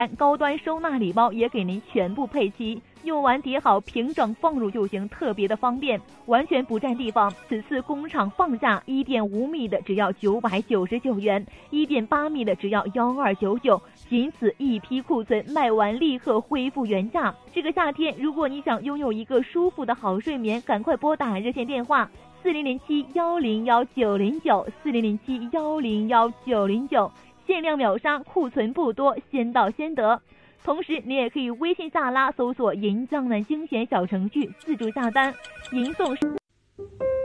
高端收纳礼包也给您全部配齐，用完叠好平整放入就行，特别的方便，完全不占地方。此次工厂放价1.5米的只要999元，1.8米的只要1299，仅此一批库存，卖完立刻恢复原价。这个夏天，如果你想拥有一个舒服的好睡眠，赶快拨打热线电话4007-101-909，4007-101-909，限量秒杀，库存不多，先到先得。同时你也可以微信下拉搜索银江南精选小程序，自助下单，银送。